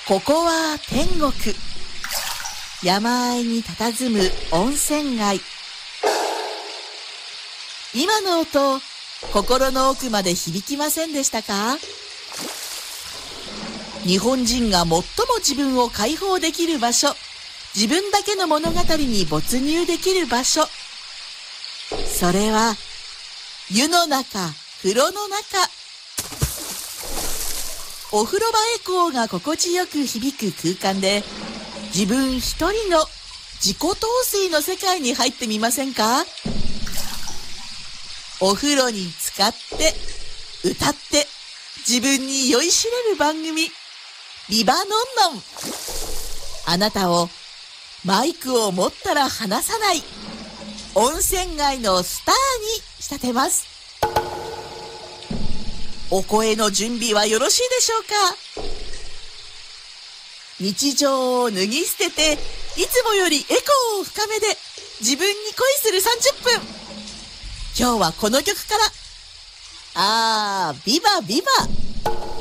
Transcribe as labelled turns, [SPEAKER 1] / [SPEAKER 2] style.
[SPEAKER 1] ここは天国。山あいに佇む温泉街。今の音、心の奥まで響きませんでしたか？日本人が最も自分を解放できる場所、自分だけの物語に没入できる場所。それは、湯の中、風呂の中。お風呂場エコーが心地よく響く空間で、自分一人の自己陶酔の世界に入ってみませんか？お風呂に浸かって、歌って、自分に酔いしれる番組、ビバノンノン。あなたをマイクを持ったら離さない温泉街のスターに仕立てます。お声の準備はよろしいでしょうか？日常を脱ぎ捨てて、いつもよりエコーを深めで自分に恋する30分。今日はこの曲から。ビバビバ。